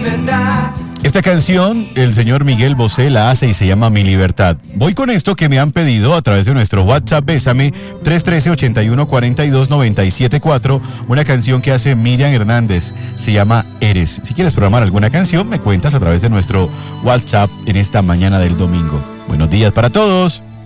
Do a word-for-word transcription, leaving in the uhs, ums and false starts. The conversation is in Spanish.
verdad. Esta canción, el señor Miguel Bosé la hace y se llama Mi Libertad. Voy con esto que me han pedido a través de nuestro WhatsApp Bésame tres uno tres, ocho uno cuatro dos, nueve siete cuatro, una canción que hace Miriam Hernández, se llama Eres. Si quieres programar alguna canción, me cuentas a través de nuestro WhatsApp en esta mañana del domingo. Buenos días para todos.